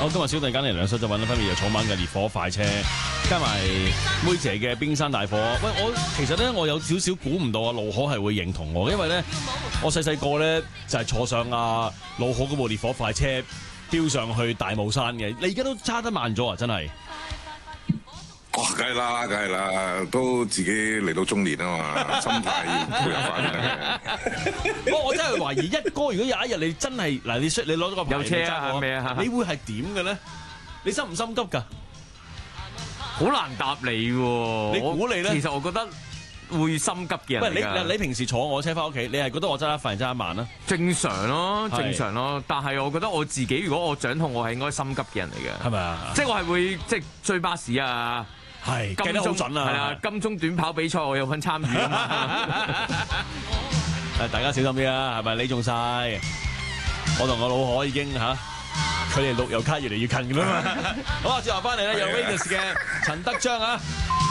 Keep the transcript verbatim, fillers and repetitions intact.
我今日小弟揀嚟兩首作品咧，分別有草蜢嘅《烈火快車》，加埋妹姐嘅《冰山大火》。喂，我其實咧，我有少少估唔到啊，路可係會認同我，因為咧，我細細個咧就係坐上啊路可嗰部烈火快車飆上去大帽山嘅。你而家都揸得慢咗啊！真係。 哦，梗係啦，梗係啦，都自己嚟到中年啊嘛，心態要配合翻嘅。 不過我真係懷疑一哥，如果有一日你真係嗱，你你攞咗個牌有車啊咩啊？ 你會係點嘅咧？你心唔心急㗎？ 好難答你喎。 你估你咧？ 其實我覺得會心急嘅人嚟㗎。 喂，你你平時坐我車翻屋企，你係覺得我揸得快定揸得慢啊？ 正常咯， 係正常咯。但係我覺得我自己，如果我掌控，我係應該心急嘅人嚟嘅。 係咪啊？ 即係我係會即係追巴士啊。 係計得好準啊！ 係啊，金鐘短跑比賽我有份參與啊嘛！ 誒，大家小心啲啊，係咪？你中晒，我同我老可已經嚇，佢哋陸遊卡越嚟越近咁啦嘛。好啊，接落翻嚟咧，有 Raidas 嘅陳德章啊！